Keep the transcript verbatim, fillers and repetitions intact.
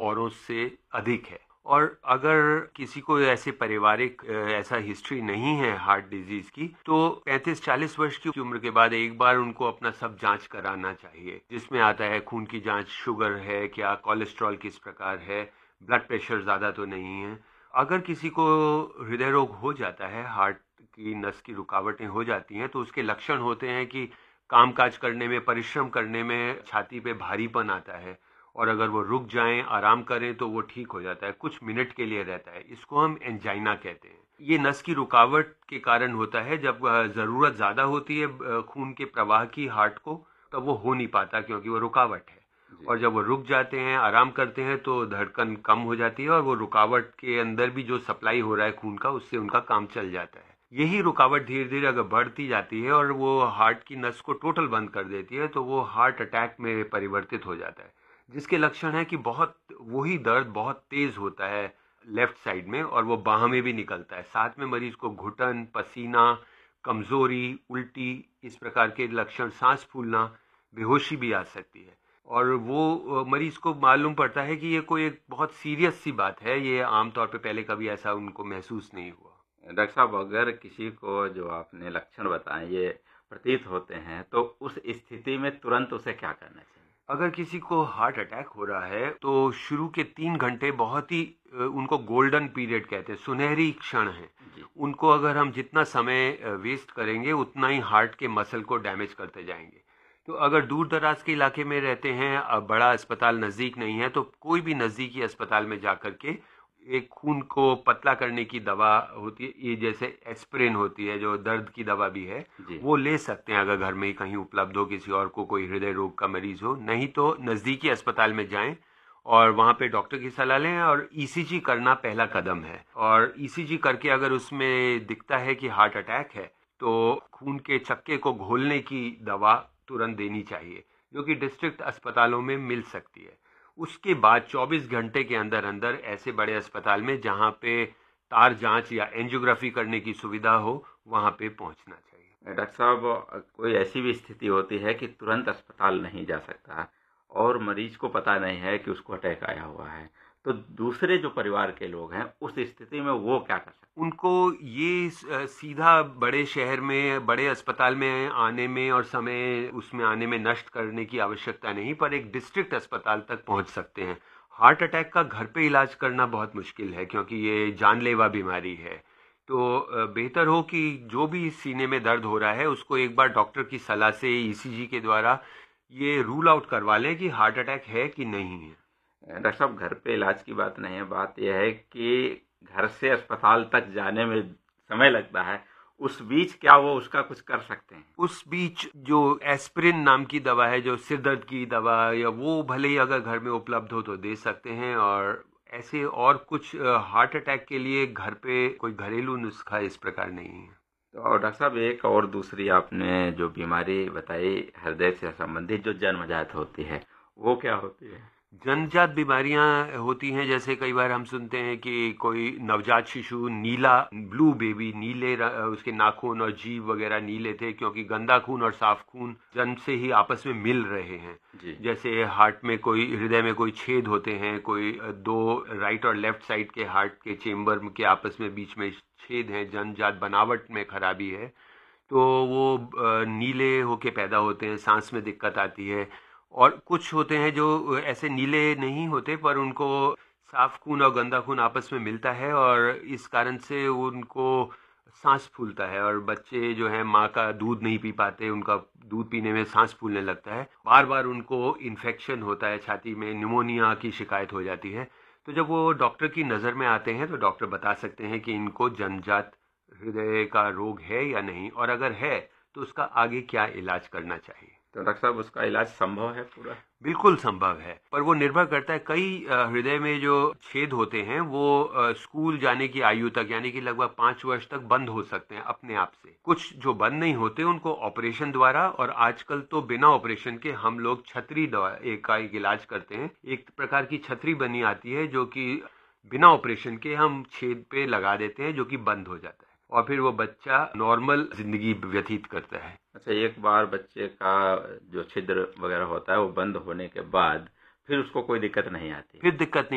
औरों से अधिक है। और अगर किसी को ऐसे पारिवारिक ऐसा हिस्ट्री नहीं है हार्ट डिजीज की, तो पैंतीस चालीस वर्ष की उम्र के बाद एक बार उनको अपना सब जांच कराना चाहिए, जिसमें आता है खून की जांच, शुगर है क्या, कोलेस्ट्रॉल किस प्रकार है, ब्लड प्रेशर ज़्यादा तो नहीं है। अगर किसी को हृदय रोग हो जाता है, हार्ट की नस की रुकावटें हो जाती हैं, तो उसके लक्षण होते हैं कि कामकाज करने में, परिश्रम करने में छाती पे भारीपन आता है, और अगर वो रुक जाएं, आराम करें तो वो ठीक हो जाता है, कुछ मिनट के लिए रहता है। इसको हम एंजाइना कहते हैं। ये नस की रुकावट के कारण होता है। जब ज़रूरत ज़्यादा होती है खून के प्रवाह की हार्ट को, तब वो हो नहीं पाता क्योंकि वो रुकावट है। और जब वो रुक जाते हैं, आराम करते हैं, तो धड़कन कम हो जाती है और वो रुकावट के अंदर भी जो सप्लाई हो रहा है खून का, उससे उनका काम चल जाता है। यही रुकावट धीरे धीरे अगर बढ़ती जाती है और वो हार्ट की नस को टोटल बंद कर देती है, तो वो हार्ट अटैक में परिवर्तित हो जाता है, जिसके लक्षण है कि बहुत वही दर्द बहुत तेज होता है लेफ्ट साइड में, और वो बाह में भी निकलता है। साथ में मरीज को घुटन, पसीना, कमजोरी, उल्टी, इस प्रकार के लक्षण, सांस फूलना, बेहोशी भी आ सकती है। और वो मरीज को मालूम पड़ता है कि ये कोई एक बहुत सीरियस सी बात है, ये आमतौर पे पहले कभी ऐसा उनको महसूस नहीं हुआ। डॉक्टर साहब, अगर किसी को जो आपने लक्षण बताए ये प्रतीत होते हैं, तो उस स्थिति में तुरंत उसे क्या करना चाहिए? अगर किसी को हार्ट अटैक हो रहा है, तो शुरू के तीन घंटे बहुत ही, उनको गोल्डन पीरियड कहते हैं, सुनहरी क्षण है। उनको अगर हम जितना समय वेस्ट करेंगे, उतना ही हार्ट के मसल को डैमेज करते जाएंगे। तो अगर दूर दराज के इलाके में रहते हैं, बड़ा अस्पताल नज़दीक नहीं है, तो कोई भी नज़दीकी अस्पताल में जा कर के एक खून को पतला करने की दवा होती है, ये जैसे एस्पिरिन होती है, जो दर्द की दवा भी है, वो ले सकते हैं अगर घर में ही कहीं उपलब्ध हो, किसी और को कोई हृदय रोग का मरीज हो। नहीं तो नज़दीकी अस्पताल में जाएं और वहाँ पे डॉक्टर की सलाह लें, और ईसीजी करना पहला कदम है। और ईसीजी करके अगर उसमें दिखता है कि हार्ट अटैक है, तो खून के चक्के को घोलने की दवा तुरंत देनी चाहिए, जो कि डिस्ट्रिक्ट अस्पतालों में मिल सकती है। उसके बाद चौबीस घंटे के अंदर अंदर ऐसे बड़े अस्पताल में जहाँ पे तार जांच या एंजियोग्राफी करने की सुविधा हो, वहाँ पे पहुँचना चाहिए। डॉक्टर साहब, कोई ऐसी भी स्थिति होती है कि तुरंत अस्पताल नहीं जा सकता और मरीज को पता नहीं है कि उसको अटैक आया हुआ है, तो दूसरे जो परिवार के लोग हैं उस स्थिति में वो क्या कर सकते हैं? उनको ये सीधा बड़े शहर में, बड़े अस्पताल में आने में और समय उसमें आने में नष्ट करने की आवश्यकता नहीं, पर एक डिस्ट्रिक्ट अस्पताल तक पहुंच सकते हैं। हार्ट अटैक का घर पे इलाज करना बहुत मुश्किल है, क्योंकि ये जानलेवा बीमारी है। तो बेहतर हो कि जो भी सीने में दर्द हो रहा है, उसको एक बार डॉक्टर की सलाह से ईसीजी के द्वारा ये रूल आउट करवा लें कि हार्ट अटैक है कि नहीं है। डॉक्टर साहब, घर पे इलाज की बात नहीं है, बात यह है कि घर से अस्पताल तक जाने में समय लगता है, उस बीच क्या वो उसका कुछ कर सकते हैं? उस बीच जो एस्पिरिन नाम की दवा है, जो सिर दर्द की दवा, या वो भले ही अगर घर में उपलब्ध हो तो दे सकते हैं। और ऐसे और कुछ हार्ट अटैक के लिए घर पे कोई घरेलू नुस्खा इस प्रकार नहीं है। तो डॉक्टर साहब, एक और दूसरी आपने जो बीमारी बताई हृदय से संबंधित, जो जन्मजात होती है, वो क्या होती है? जन्मजात बीमारियां होती हैं, जैसे कई बार हम सुनते हैं कि कोई नवजात शिशु नीला, ब्लू बेबी, नीले उसके नाखून और जीभ वगैरह नीले थे, क्योंकि गंदा खून और साफ खून जन्म से ही आपस में मिल रहे हैं। जैसे हार्ट में कोई, हृदय में कोई छेद होते हैं, कोई दो राइट और लेफ्ट साइड के हार्ट के चेम्बर के आपस में बीच में छेद हैं, जन्मजात बनावट में खराबी है, तो वो नीले होके पैदा होते हैं, सांस में दिक्कत आती है। और कुछ होते हैं जो ऐसे नीले नहीं होते, पर उनको साफ खून और गंदा खून आपस में मिलता है, और इस कारण से उनको सांस फूलता है, और बच्चे जो हैं माँ का दूध नहीं पी पाते, उनका दूध पीने में सांस फूलने लगता है, बार बार उनको इन्फेक्शन होता है, छाती में निमोनिया की शिकायत हो जाती है। तो जब वो डॉक्टर की नज़र में आते हैं, तो डॉक्टर बता सकते हैं कि इनको जन्मजात हृदय का रोग है या नहीं, और अगर है तो उसका आगे क्या इलाज करना चाहिए। तो डॉक्टर साहब, उसका इलाज संभव है पूरा? बिल्कुल संभव है, पर वो निर्भर करता है। कई हृदय में जो छेद होते हैं वो स्कूल जाने की आयु तक, यानी कि लगभग पाँच वर्ष तक बंद हो सकते हैं अपने आप से। कुछ जो बंद नहीं होते, उनको ऑपरेशन द्वारा, और आजकल तो बिना ऑपरेशन के हम लोग छतरी दवा एक का एक इलाज करते हैं। एक प्रकार की छतरी बनी आती है, जो कि बिना ऑपरेशन के हम छेद पे लगा देते हैं, जो कि बंद हो जाता है, और फिर वो बच्चा नॉर्मल जिंदगी व्यतीत करता है। अच्छा, एक बार बच्चे का जो छिद्र वगैरह होता है वो बंद होने के बाद फिर उसको कोई दिक्कत नहीं आती? फिर दिक्कत नहीं